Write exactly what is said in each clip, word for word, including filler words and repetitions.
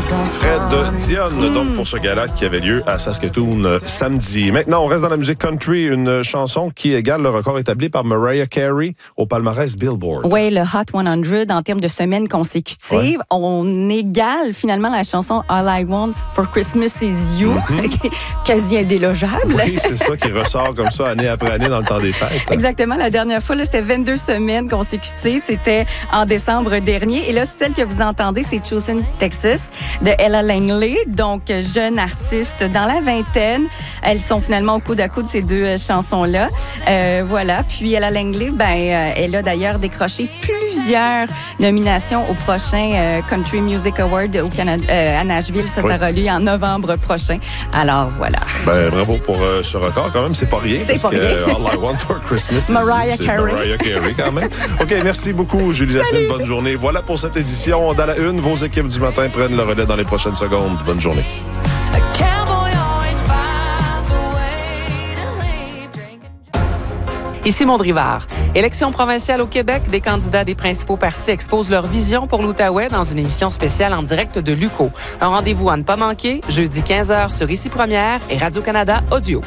Fred Dionne, donc, pour ce gala qui avait lieu à Saskatoon euh, samedi. Maintenant, on reste dans la musique country, une chanson qui égale le record établi par Mariah Carey au palmarès Billboard. Oui, le Hot cent en termes de semaines consécutives. Ouais. On égale finalement la chanson All I Want for Christmas is You, mm-hmm. quasi indélogeable. Oui, c'est ça qui ressort comme ça année après année dans le temps des fêtes. Exactement. La dernière fois, là, c'était vingt-deux semaines consécutives. C'était en décembre dernier. Et là, celle que vous entendez, c'est Chosen Texas de Ella Langley, donc jeune artiste dans la vingtaine. Elles sont finalement au coude à coude, ces deux euh, chansons-là. Euh, voilà. Puis Ella Langley, ben, euh, elle a d'ailleurs décroché plusieurs nominations au prochain euh, Country Music Award au Canada, euh, à Nashville. Ça, oui. Ça aura lieu en novembre prochain. Alors, voilà. Ben, bravo pour euh, ce record. Quand même, c'est pas rien. C'est parce pas que rien. All I Want for Christmas Mariah Carey. Mariah Carey, quand même. OK, merci beaucoup, Julie Jasmine. Bonne journée. Voilà pour cette édition. Dans la une, vos équipes du matin prennent le relais dans les prochaines secondes. Bonne journée. Ici Maud Rivard. Élection provinciale au Québec, des candidats des principaux partis exposent leur vision pour l'Outaouais dans une émission spéciale en direct de l'U Q O. Un rendez-vous à ne pas manquer, jeudi quinze heures sur Ici Première et Radio-Canada Audio.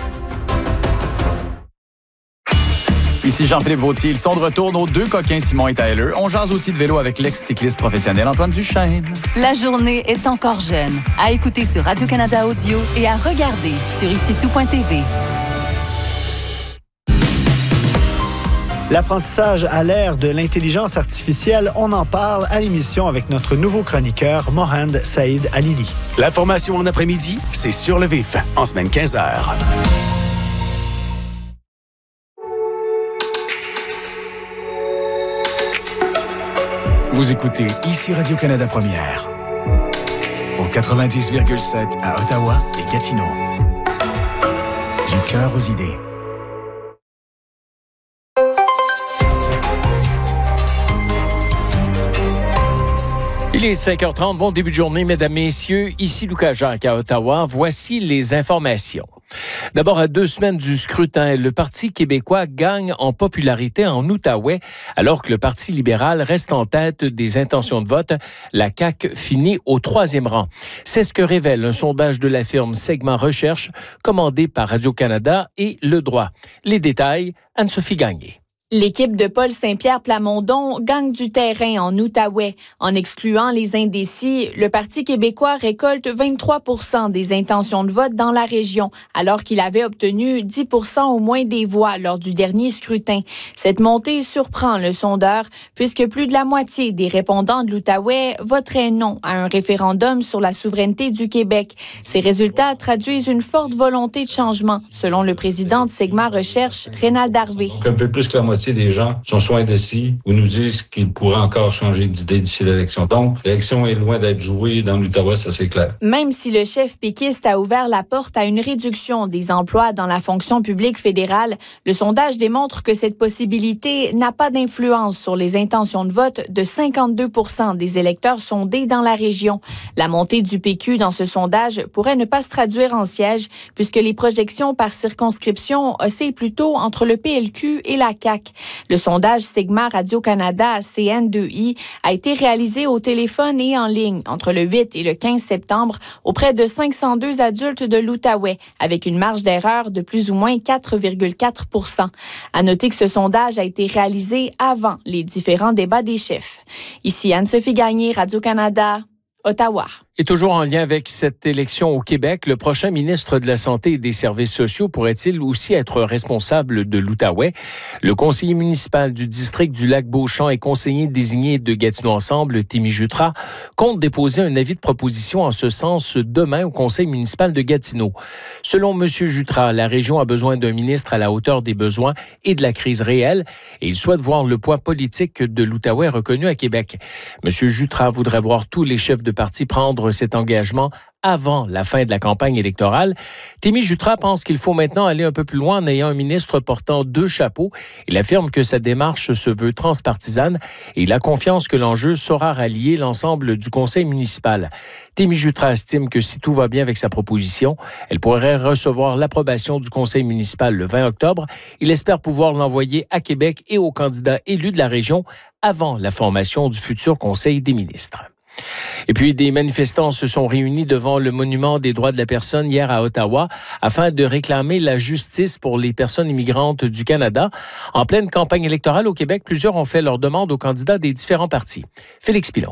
Ici Jean-Philippe Vautier. Ils sont de retour, nos deux coquins Simon et Tyler. On jase aussi de vélo avec l'ex-cycliste professionnel Antoine Duchesne. La journée est encore jeune. À écouter sur Radio-Canada Audio et à regarder sur ici tout point t v. L'apprentissage à l'ère de l'intelligence artificielle, on en parle à l'émission avec notre nouveau chroniqueur, Mohand Saïd Alili. L'information en après-midi, c'est Sur le vif, en semaine quinze heures. Vous écoutez Ici Radio-Canada Première, au quatre-vingt-dix virgule sept à Ottawa et Gatineau. Du cœur aux idées. Il est cinq heures trente, bon début de journée, mesdames, messieurs. Ici Lucas Jacques à Ottawa. Voici les informations. D'abord, à deux semaines du scrutin, le Parti québécois gagne en popularité en Outaouais, alors que le Parti libéral reste en tête des intentions de vote. La C A Q finit au troisième rang. C'est ce que révèle un sondage de la firme Segment Recherche, commandé par Radio-Canada et Le Droit. Les détails, Anne-Sophie Gagné. L'équipe de Paul Saint-Pierre Plamondon gagne du terrain en Outaouais. En excluant les indécis, le Parti québécois récolte vingt-trois pour cent des intentions de vote dans la région, alors qu'il avait obtenu dix pour cent au moins des voix lors du dernier scrutin. Cette montée surprend le sondeur, puisque plus de la moitié des répondants de l'Outaouais voteraient non à un référendum sur la souveraineté du Québec. Ces résultats traduisent une forte volonté de changement, selon le président de Segment Recherche, Rénald Harvey. Un peu plus que la moitié des gens sont soit indécis ou nous disent qu'ils pourraient encore changer d'idée d'ici l'élection. Donc, l'élection est loin d'être jouée dans l'Outaouais, ça c'est clair. Même si le chef péquiste a ouvert la porte à une réduction des emplois dans la fonction publique fédérale, le sondage démontre que cette possibilité n'a pas d'influence sur les intentions de vote de cinquante-deux pour cent des électeurs sondés dans la région. La montée du P Q dans ce sondage pourrait ne pas se traduire en siège, puisque les projections par circonscription oscillent plutôt entre le P L Q et la C A Q. Le sondage Segment Radio-Canada C N deux I a été réalisé au téléphone et en ligne entre le huit et le quinze septembre auprès de cinq cent deux adultes de l'Outaouais, avec une marge d'erreur de plus ou moins quatre virgule quatre pour cent. À noter que ce sondage a été réalisé avant les différents débats des chefs. Ici Anne-Sophie Gagné, Radio-Canada, Ottawa. Et toujours en lien avec cette élection au Québec, le prochain ministre de la Santé et des Services sociaux pourrait-il aussi être responsable de l'Outaouais? Le conseiller municipal du district du Lac-Beauchamp et conseiller désigné de Gatineau Ensemble, Témi Jutras, compte déposer un avis de proposition en ce sens demain au conseil municipal de Gatineau. Selon M. Jutras, la région a besoin d'un ministre à la hauteur des besoins et de la crise réelle et il souhaite voir le poids politique de l'Outaouais reconnu à Québec. M. Jutras voudrait voir tous les chefs de parti prendre cet engagement avant la fin de la campagne électorale. Témi Jutras pense qu'il faut maintenant aller un peu plus loin en ayant un ministre portant deux chapeaux. Il affirme que sa démarche se veut transpartisane et il a confiance que l'enjeu saura rallier l'ensemble du conseil municipal. Témi Jutras estime que si tout va bien avec sa proposition, elle pourrait recevoir l'approbation du conseil municipal le vingt octobre. Il espère pouvoir l'envoyer à Québec et aux candidats élus de la région avant la formation du futur conseil des ministres. Et puis, des manifestants se sont réunis devant le monument des droits de la personne hier à Ottawa afin de réclamer la justice pour les personnes immigrantes du Canada. En pleine campagne électorale au Québec, plusieurs ont fait leur demande aux candidats des différents partis. Félix Pilon.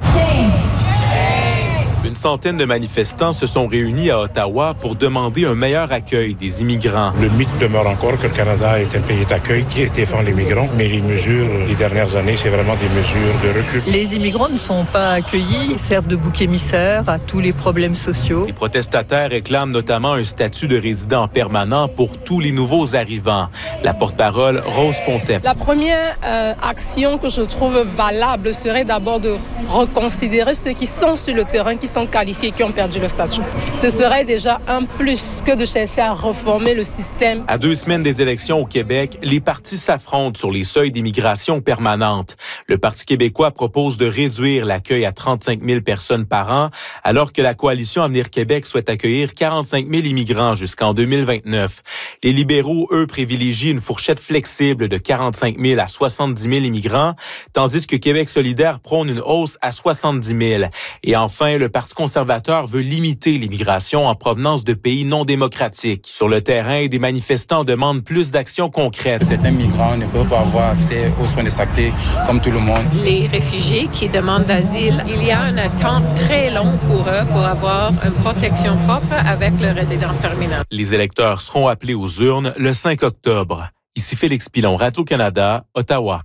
Une centaine de manifestants se sont réunis à Ottawa pour demander un meilleur accueil des immigrants. Le mythe demeure encore que le Canada est un pays d'accueil qui défend les migrants, mais les mesures, les dernières années, c'est vraiment des mesures de recul. Les immigrants ne sont pas accueillis, ils servent de bouc émissaire à tous les problèmes sociaux. Les protestataires réclament notamment un statut de résident permanent pour tous les nouveaux arrivants. La porte-parole, Rose Fontaine. La première euh, action que je trouve valable serait d'abord de reconsidérer ceux qui sont sur le terrain, qui sont qualifiés, qui ont perdu le statut. Ce serait déjà un plus que de chercher à reformer le système. À deux semaines des élections au Québec, les partis s'affrontent sur les seuils d'immigration permanente. Le Parti québécois propose de réduire l'accueil à trente-cinq mille personnes par an, alors que la coalition Avenir Québec souhaite accueillir quarante-cinq mille immigrants jusqu'en deux mille vingt-neuf. Les libéraux, eux, privilégient une fourchette flexible de quarante-cinq mille à soixante-dix mille immigrants, tandis que Québec solidaire prône une hausse à soixante-dix mille. Et enfin, le Parti conservateur veut limiter l'immigration en provenance de pays non démocratiques. Sur le terrain, des manifestants demandent plus d'actions concrètes. Certains migrants ne peuvent pas avoir accès aux soins de santé comme tout le monde. Les réfugiés qui demandent d'asile, il y a une attente très longue pour eux pour avoir une protection propre avec le résident permanent. Les électeurs seront appelés aux urnes le cinq octobre. Ici Félix Pilon, Radio-Canada, Ottawa.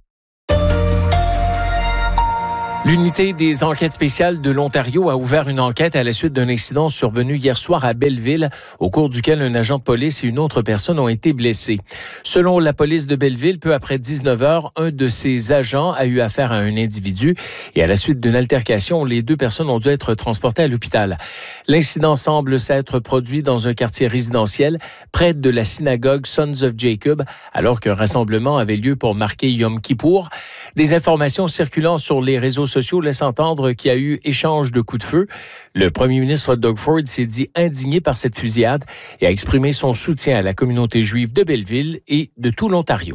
L'unité des enquêtes spéciales de l'Ontario a ouvert une enquête à la suite d'un incident survenu hier soir à Belleville, au cours duquel un agent de police et une autre personne ont été blessés. Selon la police de Belleville, peu après dix-neuf heures, un de ses agents a eu affaire à un individu et à la suite d'une altercation, les deux personnes ont dû être transportées à l'hôpital. L'incident semble s'être produit dans un quartier résidentiel près de la synagogue Sons of Jacob, alors qu'un rassemblement avait lieu pour marquer Yom Kippour. Des informations circulant sur les réseaux sociaux laissent entendre qu'il y a eu échange de coups de feu. Le premier ministre Doug Ford s'est dit indigné par cette fusillade et a exprimé son soutien à la communauté juive de Belleville et de tout l'Ontario.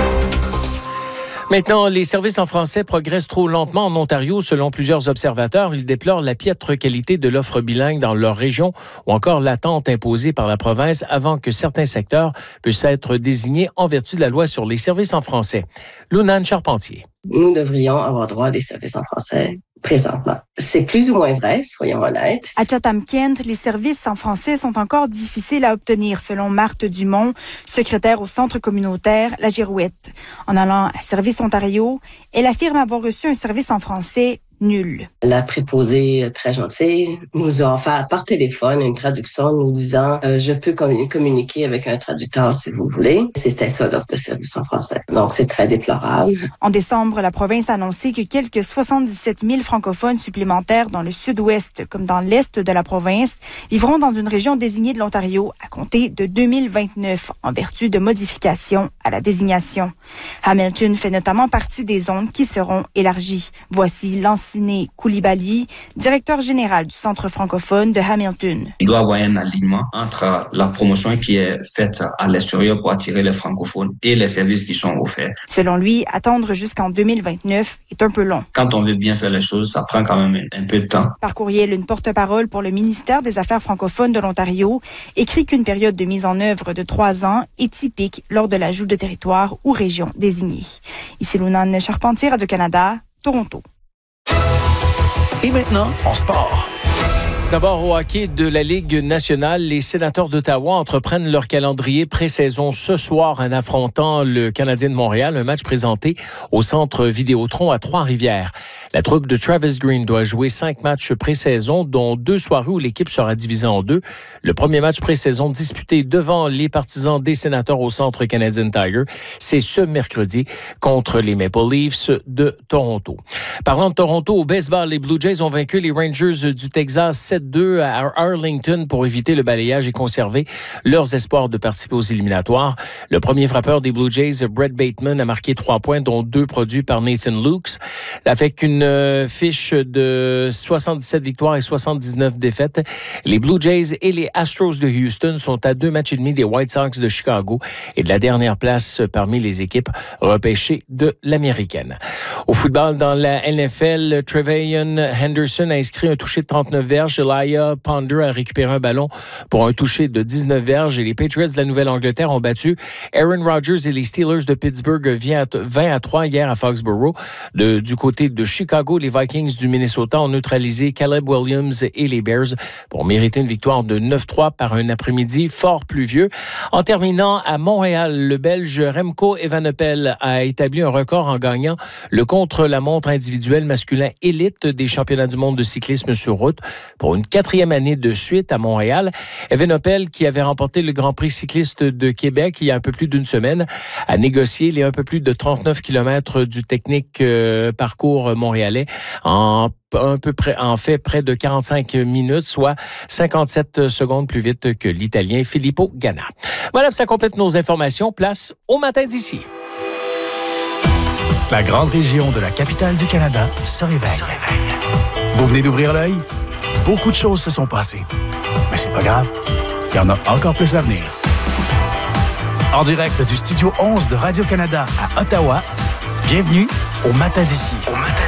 Maintenant, les services en français progressent trop lentement en Ontario. Selon plusieurs observateurs, ils déplorent la piètre qualité de l'offre bilingue dans leur région ou encore l'attente imposée par la province avant que certains secteurs puissent être désignés en vertu de la loi sur les services en français. Lunane Charpentier. Nous devrions avoir droit à des services en français présentement. C'est plus ou moins vrai, soyons honnêtes. À Chatham-Kent, les services en français sont encore difficiles à obtenir, selon Marthe Dumont, secrétaire au centre communautaire La Girouette. En allant à Service Ontario, elle affirme avoir reçu un service en français nul. La préposée très gentille nous a offert par téléphone une traduction nous disant euh, « Je peux commun- communiquer avec un traducteur si vous voulez ». C'était ça l'offre de service en français. Donc, c'est très déplorable. En décembre, la province a annoncé que quelques soixante-dix-sept mille francophones supplémentaires dans le sud-ouest comme dans l'est de la province vivront dans une région désignée de l'Ontario à compter de deux mille vingt-neuf en vertu de modifications à la désignation. Hamilton fait notamment partie des zones qui seront élargies. Voici l'ancien Siné Koulibaly, directeur général du Centre francophone de Hamilton. Il doit y avoir un alignement entre la promotion qui est faite à l'extérieur pour attirer les francophones et les services qui sont offerts. Selon lui, attendre jusqu'en deux mille vingt-neuf est un peu long. Quand on veut bien faire les choses, ça prend quand même un peu de temps. Par courriel, une porte-parole pour le ministère des Affaires francophones de l'Ontario écrit qu'une période de mise en œuvre de trois ans est typique lors de l'ajout de territoires ou régions désignées. Ici Lunane Charpentier, Radio-Canada, Toronto. Et maintenant, en sport. D'abord, au hockey de la Ligue nationale, les Sénateurs d'Ottawa entreprennent leur calendrier pré-saison ce soir en affrontant le Canadien de Montréal, un match présenté au Centre Vidéotron à Trois-Rivières. La troupe de Travis Green doit jouer cinq matchs pré-saison, dont deux soirées où l'équipe sera divisée en deux. Le premier match pré-saison disputé devant les partisans des Sénateurs au Centre Canadian Tire, c'est ce mercredi contre les Maple Leafs de Toronto. Parlant de Toronto, au baseball, les Blue Jays ont vaincu les Rangers du Texas sept deux à Arlington pour éviter le balayage et conserver leurs espoirs de participer aux éliminatoires. Le premier frappeur des Blue Jays, Brett Bateman, a marqué trois points, dont deux produits par Nathan Lukes, avec une Une fiche de soixante-dix-sept victoires et soixante-dix-neuf défaites. Les Blue Jays et les Astros de Houston sont à deux matchs et demi des White Sox de Chicago et de la dernière place parmi les équipes repêchées de l'américaine. Au football, dans la N F L, Trevelyan Henderson a inscrit un touché de trente-neuf verges. Elijah Ponder a récupéré un ballon pour un touché de dix-neuf verges. Et les Patriots de la Nouvelle-Angleterre ont battu Aaron Rodgers et les Steelers de Pittsburgh vingt à trois hier à Foxborough. De, du côté de Chicago, les Vikings du Minnesota ont neutralisé Caleb Williams et les Bears pour mériter une victoire de neuf trois par un après-midi fort pluvieux. En terminant à Montréal, le Belge Remco Evenepoel a établi un record en gagnant le contre-la-montre individuel masculin élite des championnats du monde de cyclisme sur route pour une quatrième année de suite à Montréal. Evenepoel, qui avait remporté le Grand Prix cycliste de Québec il y a un peu plus d'une semaine, a négocié les un peu plus de trente-neuf kilomètres du technique euh, parcours montréalais en un peu près, en fait près de quarante-cinq minutes, soit cinquante-sept secondes plus vite que l'Italien Filippo Ganna. Voilà, ça complète nos informations. Place au matin d'ici. La grande région de la capitale du Canada se réveille. Vous venez d'ouvrir l'œil? Beaucoup de choses se sont passées. Mais c'est pas grave, il y en a encore plus à venir. En direct du Studio onze de Radio-Canada à Ottawa, bienvenue au Matin d'ici. Au matin